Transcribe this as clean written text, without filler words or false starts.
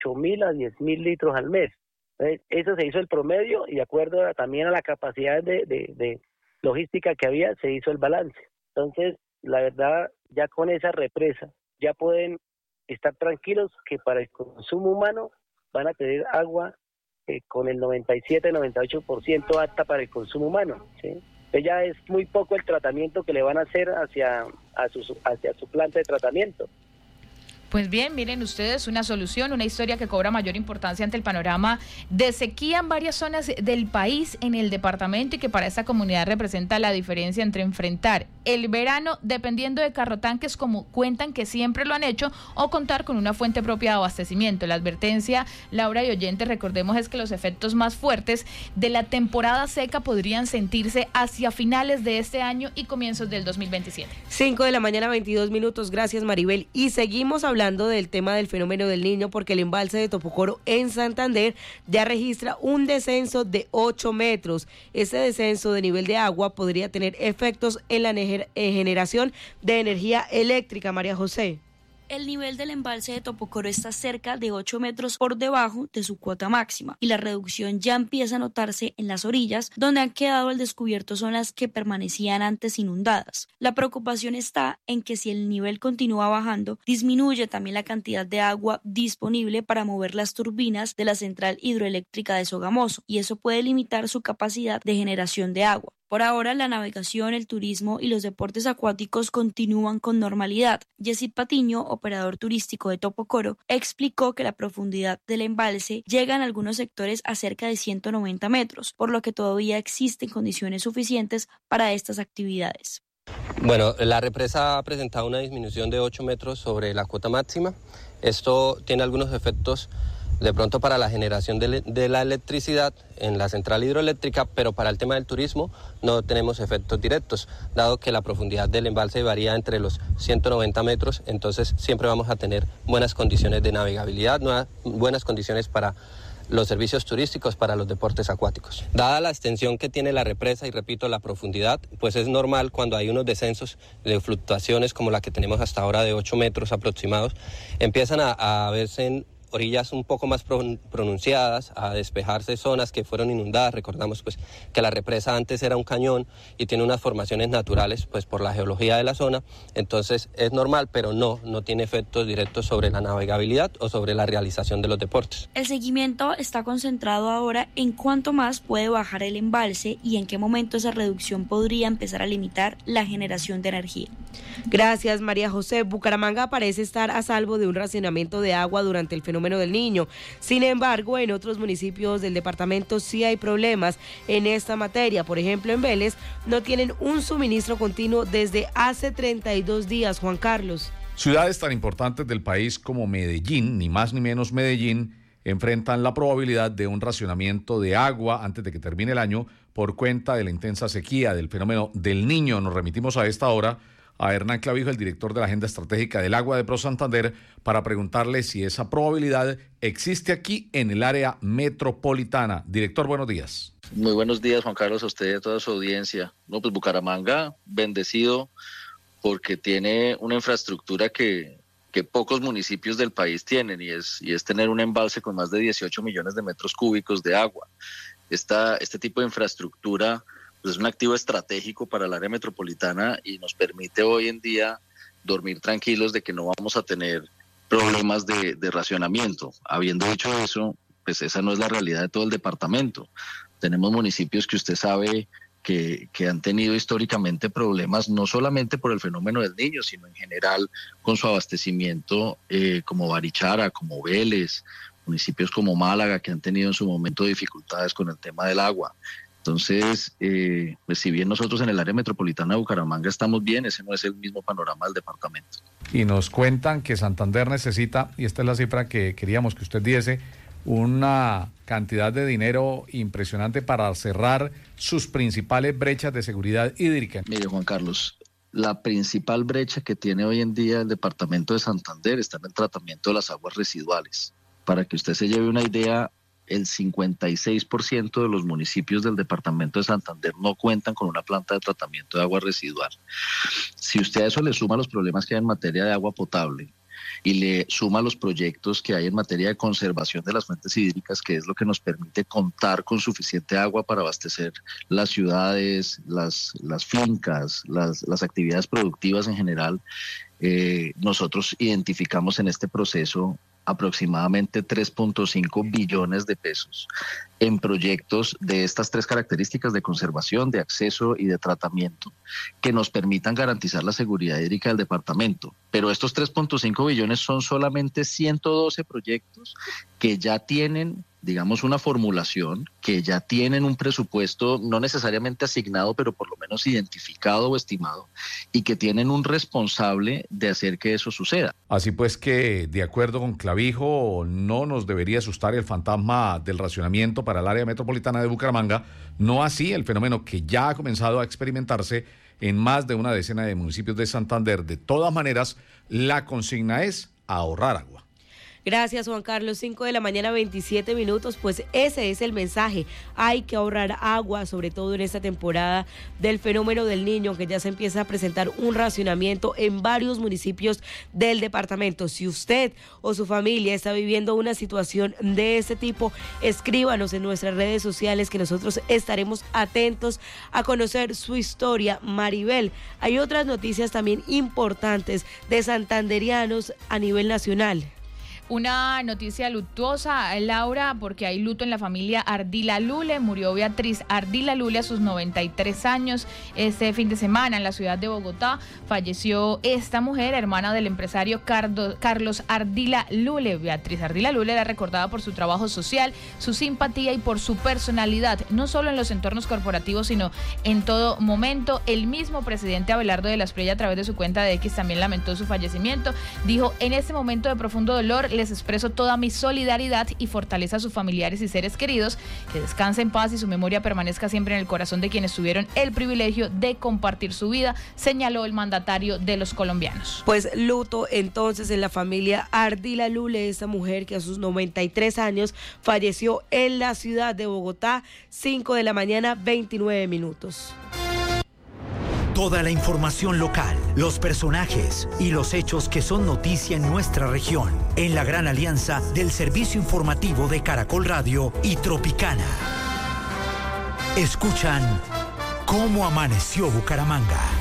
8.000 a 10.000 litros al mes. Entonces, eso se hizo el promedio y de acuerdo también a la capacidad de logística que había, se hizo el balance. Entonces, la verdad, ya con esa represa, ya pueden estar tranquilos que para el consumo humano van a tener agua con el 97-98% apta para el consumo humano, ¿sí? Entonces ya es muy poco el tratamiento que le van a hacer hacia su planta de tratamiento. Pues bien, miren ustedes, una solución, una historia que cobra mayor importancia ante el panorama de sequía en varias zonas del país, en el departamento, y que para esta comunidad representa la diferencia entre enfrentar el verano dependiendo de carrotanques, como cuentan que siempre lo han hecho, o contar con una fuente propia de abastecimiento. La advertencia, Laura y oyentes, recordemos, es que los efectos más fuertes de la temporada seca podrían sentirse hacia finales de este año y comienzos del 2027. 5 de la mañana, 22 minutos. Gracias, Maribel. Y seguimos hablando del tema del fenómeno del Niño, porque el embalse de Topocoro en Santander ya registra un descenso de 8 metros. Este descenso de nivel de agua podría tener efectos en la generación de energía eléctrica. María José. El nivel del embalse de Topocoro está cerca de 8 metros por debajo de su cuota máxima y la reducción ya empieza a notarse en las orillas, donde han quedado al descubierto zonas que permanecían antes inundadas. La preocupación está en que si el nivel continúa bajando, disminuye también la cantidad de agua disponible para mover las turbinas de la central hidroeléctrica de Sogamoso, y eso puede limitar su capacidad de generación de agua. Por ahora, la navegación, el turismo y los deportes acuáticos continúan con normalidad. Yesid Patiño, operador turístico de Topocoro, explicó que la profundidad del embalse llega en algunos sectores a cerca de 190 metros, por lo que todavía existen condiciones suficientes para estas actividades. Bueno, la represa ha presentado una disminución de 8 metros sobre la cuota máxima. Esto tiene algunos efectos de pronto para la generación de la electricidad en la central hidroeléctrica, pero para el tema del turismo no tenemos efectos directos, dado que la profundidad del embalse varía entre los 190 metros, entonces siempre vamos a tener buenas condiciones de navegabilidad, buenas condiciones para los servicios turísticos, para los deportes acuáticos. Dada la extensión que tiene la represa y, repito, la profundidad, pues es normal cuando hay unos descensos de fluctuaciones como la que tenemos hasta ahora de 8 metros aproximados, empiezan a verse en orillas un poco más pronunciadas, a despejarse zonas que fueron inundadas. Recordamos pues que la represa antes era un cañón y tiene unas formaciones naturales pues por la geología de la zona, entonces es normal, pero no tiene efectos directos sobre la navegabilidad o sobre la realización de los deportes. El seguimiento está concentrado ahora en cuánto más puede bajar el embalse y en qué momento esa reducción podría empezar a limitar la generación de energía. Gracias, María José. Bucaramanga parece estar a salvo de un racionamiento de agua durante el fenómeno del Niño. Sin embargo, en otros municipios del departamento sí hay problemas en esta materia. Por ejemplo, en Vélez no tienen un suministro continuo desde hace 32 días, Juan Carlos. Ciudades tan importantes del país como Medellín, ni más ni menos Medellín, enfrentan la probabilidad de un racionamiento de agua antes de que termine el año por cuenta de la intensa sequía del fenómeno del Niño. Nos remitimos a esta hora a Hernán Clavijo, el director de la Agenda Estratégica del Agua de ProSantander, para preguntarle si esa probabilidad existe aquí en el área metropolitana. Director, buenos días. Muy buenos días, Juan Carlos, a usted y a toda su audiencia. No, pues Bucaramanga, bendecido porque tiene una infraestructura que pocos municipios del país tienen, y es tener un embalse con más de 18 millones de metros cúbicos de agua. Este tipo de infraestructura pues es un activo estratégico para el área metropolitana y nos permite hoy en día dormir tranquilos de que no vamos a tener problemas de racionamiento. Habiendo dicho eso, pues esa no es la realidad de todo el departamento. Tenemos municipios que usted sabe que han tenido históricamente problemas, no solamente por el fenómeno del Niño, sino en general con su abastecimiento, como Barichara, como Vélez, municipios como Málaga, que han tenido en su momento dificultades con el tema del agua. Entonces, pues si bien nosotros en el área metropolitana de Bucaramanga estamos bien, ese no es el mismo panorama del departamento. Y nos cuentan que Santander necesita, y esta es la cifra que queríamos que usted diese, una cantidad de dinero impresionante para cerrar sus principales brechas de seguridad hídrica. Mire, Juan Carlos, la principal brecha que tiene hoy en día el departamento de Santander está en el tratamiento de las aguas residuales. Para que usted se lleve una idea, el 56% de los municipios del departamento de Santander no cuentan con una planta de tratamiento de agua residual. Si usted a eso le suma los problemas que hay en materia de agua potable, y le suma los proyectos que hay en materia de conservación de las fuentes hídricas, que es lo que nos permite contar con suficiente agua para abastecer las ciudades, las fincas, las actividades productivas en general, nosotros identificamos en este proceso aproximadamente 3.5 billones de pesos en proyectos de estas tres características de conservación, de acceso y de tratamiento que nos permitan garantizar la seguridad hídrica del departamento. Pero estos 3.5 billones son solamente 112 proyectos que ya tienen, digamos, una formulación, que ya tienen un presupuesto no necesariamente asignado, pero por lo menos identificado o estimado, y que tienen un responsable de hacer que eso suceda. Así pues que, de acuerdo con Clavijo, no nos debería asustar el fantasma del racionamiento para el área metropolitana de Bucaramanga, no así el fenómeno que ya ha comenzado a experimentarse en más de una decena de municipios de Santander. De todas maneras, la consigna es ahorrar agua. Gracias, Juan Carlos. 5 de la mañana, 27 minutos. Pues ese es el mensaje. Hay que ahorrar agua, sobre todo en esta temporada del fenómeno del Niño, que ya se empieza a presentar un racionamiento en varios municipios del departamento. Si usted o su familia está viviendo una situación de este tipo, escríbanos en nuestras redes sociales, que nosotros estaremos atentos a conocer su historia. Maribel, hay otras noticias también importantes de santanderianos a nivel nacional. Una noticia luctuosa, Laura, porque hay luto en la familia Ardila Lule. Murió Beatriz Ardila Lule a sus 93 años este fin de semana en la ciudad de Bogotá. Falleció esta mujer, hermana del empresario Carlos Ardila Lule. Beatriz Ardila Lule era recordada por su trabajo social, su simpatía y por su personalidad, no solo en los entornos corporativos, sino en todo momento. El mismo presidente Abelardo de la Espriella, a través de su cuenta de X, también lamentó su fallecimiento. Dijo: en este momento de profundo dolor, les expreso toda mi solidaridad y fortaleza a sus familiares y seres queridos. Que descanse en paz y su memoria permanezca siempre en el corazón de quienes tuvieron el privilegio de compartir su vida, señaló el mandatario de los colombianos. Pues luto entonces en la familia Ardila Lule, esta mujer que a sus 93 años falleció en la ciudad de Bogotá. 5 de la mañana, 29 minutos. Toda la información local, los personajes y los hechos que son noticia en nuestra región, en la gran alianza del servicio informativo de Caracol Radio y Tropicana. Escuchan Cómo Amaneció Bucaramanga.